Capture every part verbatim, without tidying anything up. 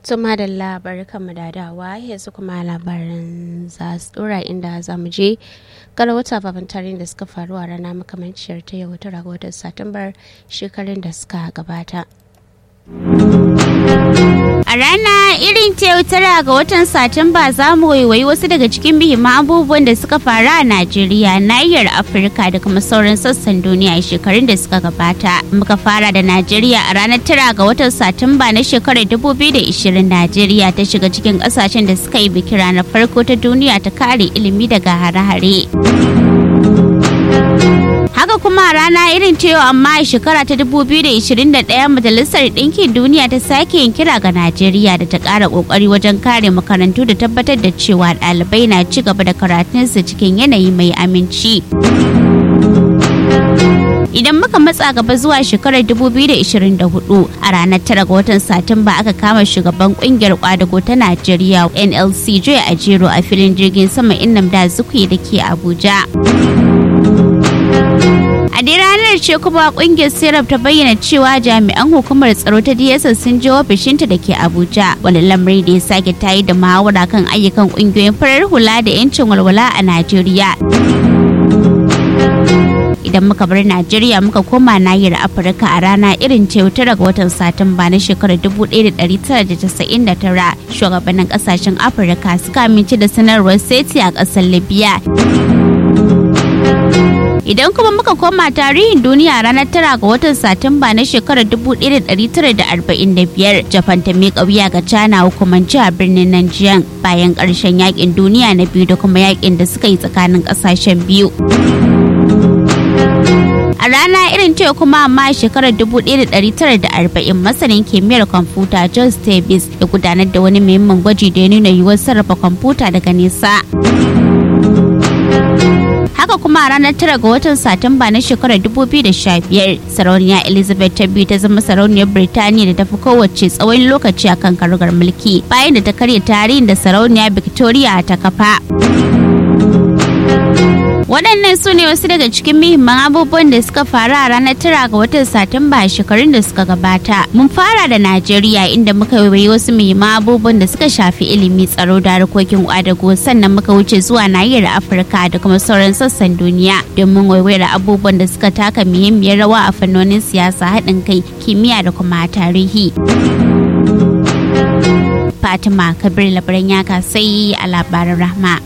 Tuma da labarukan mu da dawa yanzu kuma labaran za su dora inda za mu je gara wata babban tarihin da suka faru a rana makamanciyar ta yau ta raga watan Satumbar shekarun da suka gabata. A rana irin ta yau tara ga watan Satumba za mu waiwayi wasu daga cikin muhimman abubuwan da suka faru a Najeriya, nahiyar Afirka da kuma sauran sassan duniya a shekarun da suka gabata. Muka fara da Najeriya a ranar tara ga watan Satumba na shekarar dubu biyu da ishirin. Najeriya ta shiga cikin kasashen da suka yi bikin ranar farko ta duniya ta kare ilimi daga hare-hare. Haka kuma a rana irin ta yau amma a shekara ta dubu biyu da ishirin da ɗaya Majalisar Ɗinkin Duniya ta sake yin kira ga Najeriya da ta ƙara ƙoƙari wajen kare makarantu da tabbatar da cewa ɗalibai na ci gaba da karatunsu cikin yanayi mai aminci. Idan muka matsa gaba zuwa shekarar dubu biyu da ishirin da hudu a ranar tara ga watan Satumba aka kama shugaban kungiyar kwadago ta Najeriya N L C Joy Ajero a filin jirgin sama Nnamdi Azikiwe da ke Abuja. A dai ranar ce kuma kungiyar Serap ta bayyana cewa jami'an hukumar tsaro ta D S S sun je ofishinta da ke Abuja, wani lamari da ya sake tayi da muhawara kan ayyukan kungiyoyin farar hula da 'yancin walwala a Najeriya. Idan muka bar Najeriya muka koma nahiyar Afirka a rana irin ce tara ga watan Satumba na shekarar dubu ɗaya da ɗari tara da casa'in da tara, shugabannin kasashen Afirka suka amince da sanarwar seti a ƙasar Libya. Idan kuma muka koma tarihin duniya ranar tara ga watan Satumba na shekarar dubu ɗaya da ɗari tara da arba'in da biyar, Japan ta miƙa wuya ga China hukumance a birnin Nanjing bayan ƙarshen yakin duniya na biyu da kuma yakin da suka yi tsakanin ƙasashen biyu. A rana irin ce kuma amma a shekarar dubu ɗaya da ɗari tara da arba'in masanin kimiyyar kwamfuta John Davis ya gudanar da wani muhimmin gwaji da ya nuna yiwuwar sarrafa kwamfuta daga nesa. Haka kuma a ranar tara ga watan Satumba na shekarar dubu biyu da sha biyar, sarauniya Elizabeth ta biyu ta zama sarauniyar Birtaniya da ta fi kowace tsawon lokaci akan karagar mulki bayan da ta karya tarihin da sarauniya Victoria ta kafa. Waɗannan su ne wasu daga cikin muhimman abubuwan da suka faru a ranar tara ga watan Satumba a shekarun da suka gabata. Mun fara da Najeriya inda muka yi wasu muhimman abubuwan da suka shafi ilimi, tsaro da harkokin kwadago, sannan muka wuce zuwa nahiyar Afirka da kuma sauran sassan duniya domin waiwayar abubuwan da suka taka muhimmiyar rawa a fannonin siyasa, haɗin kai, kimiyya da kuma tarihi. Fatima Kabir labaran ya kasai a labaran Rahma.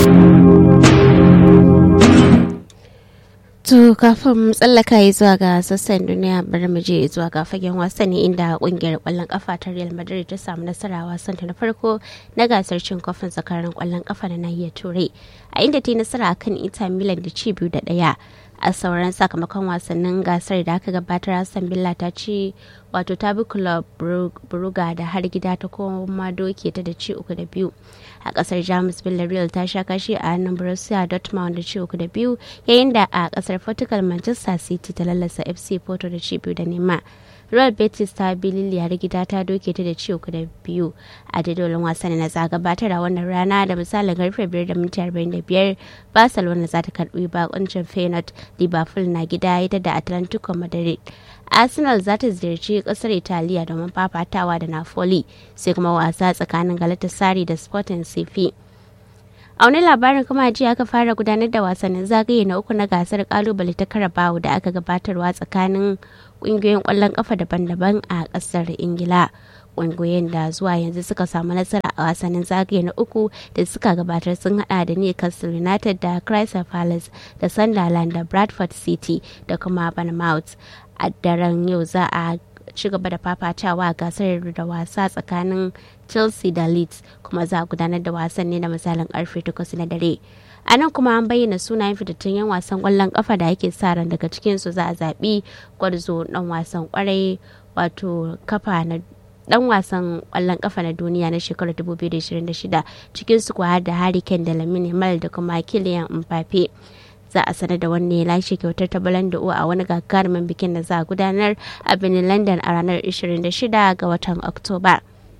To kafin tsallaka yi zuwa ga sassan duniya bari mu je zuwa ga fagen wasanni inda kungiyar kwallon kafa ta Real Madrid ta samu nasara wasan ta na farko na gasar cin kofin zakaran kwallon kafa na nahiyar Turai a inda ta yi nasara akan Inter Milan da ci biyu da ɗaya. A sauran sakamakon wasannin gasar da aka gabatar, Aston Villa ta ci wato ta bi Club Brugge da har gida ta koma doke ta da ci uku da biyu. A kasar Jamus, Villarreal ta sha kashi a hannun Borussia Dortmund da ci uku da biyu, yayin da a kasar Portugal Manchester City ta lallasa F C Porto da ci biyu da nema. Real Betis ta bi Lille har gida ta doke ta da ci uku da biyu. A jadawalin wasanni na za gabatar a wannan rana da misalin karfe biyar da minti arba'in da biyar, Barcelona za ta karbi bakuncin Feyenoord, Liverpool na gida ita da Atlantico Madrid. Arsenal za ta ziyarci kasar Italiya domin fafatawa da Napoli, sai kuma wasa tsakanin Galatasaray da Sporting C P. A wani labarin kuma jiya aka fara gudanar da wasannin zagaye na uku na gasar kalubale ta Carabao da aka gabatarwa tsakanin kungiyoyin kwallon kafa daban-daban a kasar Ingila. Kungiyoyin da zuwa yanzu suka samu nasara a wasannin zagaye na uku da suka gabatar sun hada da Newcastle United da Crystal Palace da Sunderland da Bradford City da kuma Bournemouth. A daren yau za a ci gaba da fafatawa a gasar da wasa tsakanin Chelsea da Leeds, kuma za a gudanar da wasan ne da misalin karfe takwas na dare. A nan kuma an bayyana sunayen fitattun yan wasan kwallon kafa da ake sa ran daga cikin su za a zaɓi gwarzo dan wasan kwarai wato kafa na dan wasan kwallon kafa na duniya na shekarar dubu biyu da ishirin da shida, cikin su kuwa da Harry Kane da Lamine Yamal da kuma Kylian Mbappe. Za a sanar da wanne ya lashe kyautar ta Ballon d'Or a wani gagarumin bikin da za a gudanar a birnin London a ranar ishirin da shida ga watan Oktoba.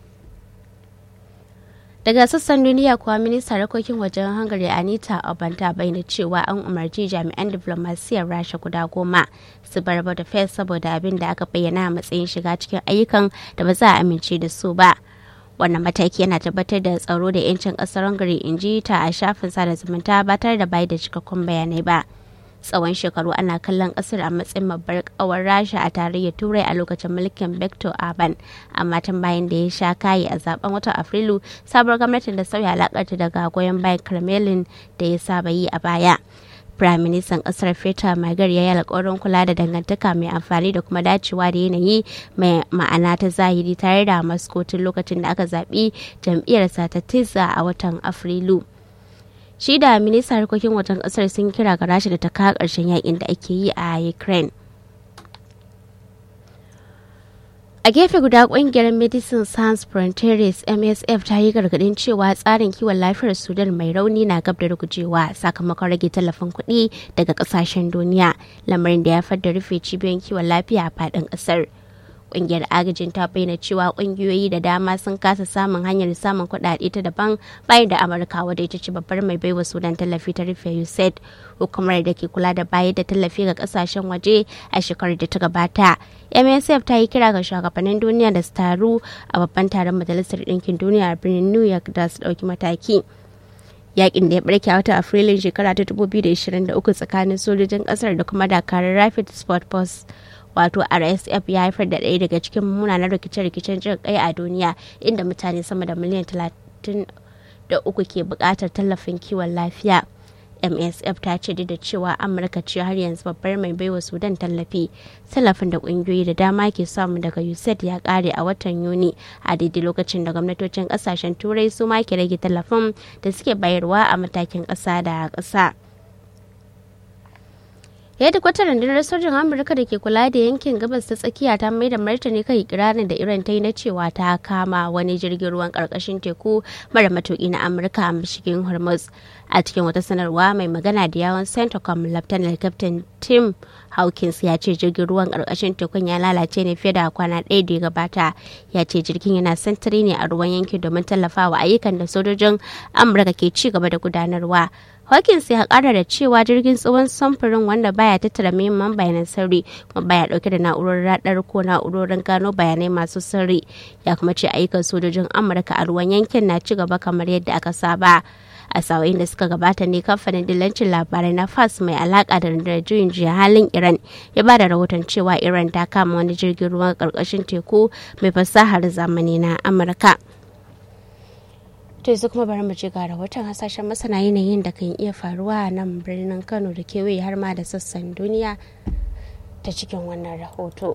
Daga sassan duniya kuwa ministan harkokin wajen Hungary Anita Oban ta bayyana cewa an umarci jami'an diflomasiyyar Rasha guda goma su bar Budapest saboda abin da aka bayyana a matsayin shiga cikin ayyukan da ba za a amince da su ba. Wannan mataki yana tabbatar da tsaro da 'yancin ƙasar Hungary, in ji ta a shafin sada zumunta ba tare da bayar da cikakkun bayanai ba. Tsawon shekaru ana kallon ƙasar a matsayin babbar ƙawar Rasha a tarayyar Turai a lokacin mulkin Viktor Orban, amma tun bayan da ya sha kayi a zaben watan Afrilu, sabuwar gwamnatin da sauya alakarta daga goyon bayan Kremlin da ya saba yi a baya. Firaministan ƙasar Peter Magar ya yi alƙawarin kula da dangantaka mai amfani da kuma dacewa da yanayi mai ma'ana ta zahiri tare da Moscow tun lokacin da aka zaɓi jam'iyyarsa ta Tisa a watan Afrilu. Shi da ministan harkokin wajen ƙasar sun kira ga Rasha da ta kawo ƙarshen yakin da ake yi a Ukraine. A gefe guda, kungiyar Medicine Sans Frontieres M S F ta yi gargadin cewa tsarin kiwon lafiyar Sudan mai rauni na gab da rugujewa sakamakon rage tallafin kuɗi daga ƙasashen duniya, lamarin da ya haifar da rufe cibiyoyin kiwon lafiya a faɗin ƙasar. Kungiyar agajin ta bayyana cewa kungiyoyi da dama sun kasa samun hanyar samun kuɗaɗe ta daban bayan da Amurka, wadda ita ce babbar mai baiwa Sudan tallafi, ta rufe U S A I D, hukumar da ke kula da bayar da tallafi ga kasashen waje a shekarar da ta gabata. M S F ta yi kira ga shugabannin duniya da su taru a babban taron Majalisar Ɗinkin Duniya a birnin New York da su ɗauki mataki. Yakin da ya barke a watan Afrilun shekara ta dubu biyu da ashirin da uku tsakanin sojojin ƙasar da kuma dakarun Rapid Support Force wato R S F ya haifar da ɗaya daga cikin munanan rikice-rikicen jin kai a duniya, inda mutane sama da miliyan talatin da uku ke buƙatar tallafin kiwon lafiya. M S F ta ce da cewa Amurka ce har yanzu babbar mai baiwa Sudan tallafi. Tallafin da ƙungiyoyi da dama ke samu daga U S A I D ya ƙare a watan Yuni, a daidai lokacin da gwamnatocin ƙasashen Turai su ma ke rage tallafin da suke bayarwa a matakin ƙasa da ƙasa. Yadda kwatar rundunar sojin Amurka da ke kula da yankin gabas ta tsakiya ta mai da martani kan ikirarin da Iran ta yi na cewa ta kama wani jirgin ruwan karkashin teku mara matuƙi na Amurka a mashigin Hormuz. A cikin wata sanarwa, mai magana da yawon Centcom Lieutenant Captain Tim Hawkins ya ce jirgin ruwan karkashin tekun ya lalace ne fiye da kwana ɗaya da ya gabata. Ya ce jirgin yana santiri ne a ruwan yankin domin tallafawa ayyukan da sojojin Amurka ke ci gaba da gudanarwa. Hawkins ya kara da cewa jirgin tsohon samfurin wanda baya tattara muhimman bayanan sirri kuma baya dauke da na'urar radar ko na'urorin gano bayanai masu sirri. Ya kuma ce ayyukan sojojin Amurka a ruwan yankin na ci gaba kamar yadda aka saba. A sa'o'in da suka gabata ne kamfanin dillancin labarai na Fars mai alaka da rundunar juyin juya halin Iran ya ba da rahoton cewa Iran ta kama wani jirgin ruwan karkashin teku mai fasahar zamani na Amurka. To yanzu kuma bari mu je ga rahoton hasashen masana yanayin da kan iya faruwa a nan birnin Kano da kewaye har ma da sassan duniya ta cikin wannan rahoto.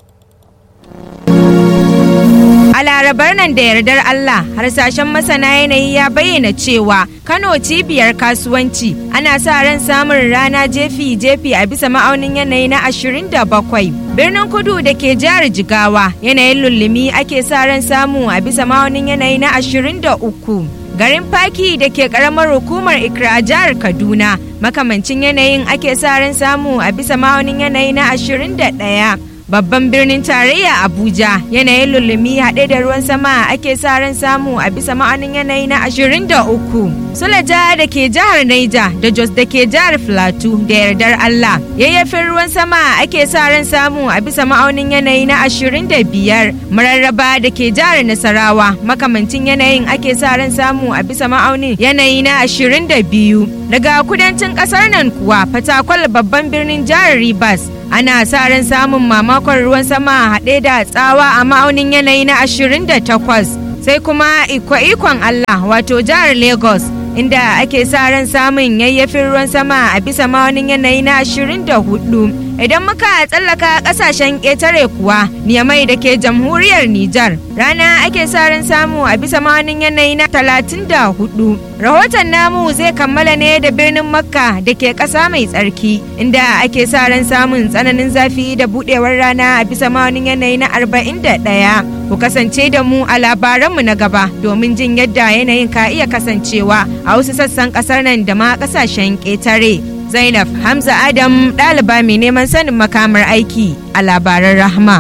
A larabar nan da yardar Allah, harsashen masana yanayi ya bayyana cewa Kano cibiyar kasuwanci ana sa ran samun rana jefi-jefi a bisa ma'aunin yanayi na ashirin da bakwai. Birnin Kudu da ke jihar Jigawa yanayin lullumi ake sa ran samu a bisa ma'aunin yanayi na ashirin da uku. Garin Faki da ke karamar hukumar Ikra a jihar Kaduna makamancin yanayin ake sa ran samu a bisa ma'aunin yanayi na ashirin da ɗaya. Babban birnin tarayya Abuja yanayin lullumi haɗe da ruwan sama ake sa ran samu a bisa ma'aunin yanayi na ashirin da uku. Sulaja da ke jihar Naija da Jos da ke jihar Filato da yardar Allah yayyafin ruwan sama ake sa ran samu a bisa ma'aunin yanayi na ashirin da biyar. Mararraba da ke jihar Nasarawa makamancin yanayin ake sa ran samu a bisa ma'aunin yanayi na ashirin da biyu. Daga kudancin ƙasar nan kuwa Fatakwal babban birnin jihar Rivers ana sa ran samun mamakon ruwan sama haɗe da tsawa a ma'aunin yanayi na ashirin da takwas. Sai kuma iko-ikon Allah wato jihar Lagos inda ake sa ran samun yayyafin ruwan sama a bisa ma'aunin yanayi na ashirin da hudu. Idan muka tsallaka kasashen ƙetare kuwa, Niamey da ke jamhuriyar Nijar rana ake sa ran samu a bisa ma'aunin yanayi na talatin da hudu. Rahoton namu zai kammala ne da birnin Makka da ke ƙasa mai tsarki inda ake sa ran samun tsananin zafi da buɗewar rana a bisa ma'aunin yanayi na arba'in da ɗaya. Ku kasance da mu a labaranmu na gaba domin jin yadda yanayin ka iya kasancewa a wasu sassan ƙasar nan da ma ƙasashen ƙetare. Zainab Hamza Adam ɗaliba mai neman sanin makamar aiki a labaran Rahma.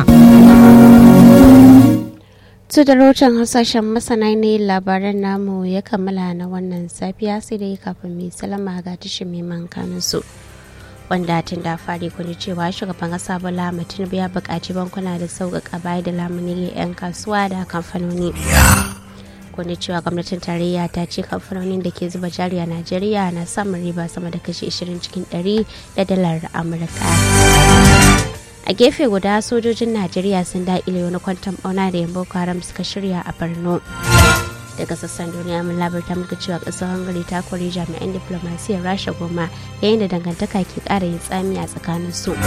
Su da rahoton hasashen masana ne labaran namu ya kammala na wannan safiya, sai dai kafin mai salama ga tashin mai mankanin su. Wanda tun da fari kuni cewa shugaban kasa Bola Ahmed Tinubu ya buƙaci bankuna da sauƙaƙa bayar da lamuni ga 'yan kasuwa da kamfanoni. ku ne cewa gwamnatin tarayya ta ce kamfanonin da ke zuba jari a Najeriya na samun riba sama da kashi ashirin cikin ɗari da dalar Amurka. A gefe guda sojojin Najeriya sun daƙile wani kwanton ɓauna da yan Boko Haram suka shirya a Borno. Daga sassan duniya mun labarta muka cewa ƙasar Hungary ta kori jami'an diplomasiyar Rasha goma yayin da dangantaka ke ƙara yin tsami a tsakanin su.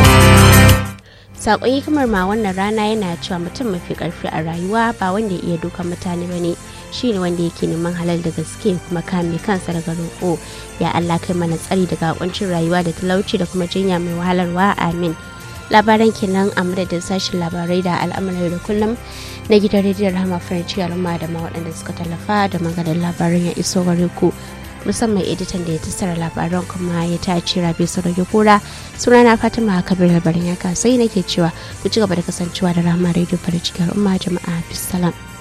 Sakon hikimar ma wannan rana yana cewa mutum mafi ƙarfi a rayuwa ba wanda ya iya dukan mutane ba ne, shi ne wanda yake neman halal da gaske kuma kame kansa daga roƙo. Ya Allah kai mana tsari daga kuncin rayuwa da talauci da kuma jinya mai wahalarwa, amin. Labaran kenan a madadin sashen labarai da al'amuran da kullum na gidan rediyon Rahama Faranci al'umma da ma waɗanda suka tallafa da maganin labaran ya iso gare ku, musamman editan da ya tattara labaran kuma ya tace Rabi Sarauke Kura. Sunana Fatima Kabir labarin ya kasai nake cewa ku ci gaba da kasancewa da Rahama Radio Faranci al'umma, jama'a bisalam.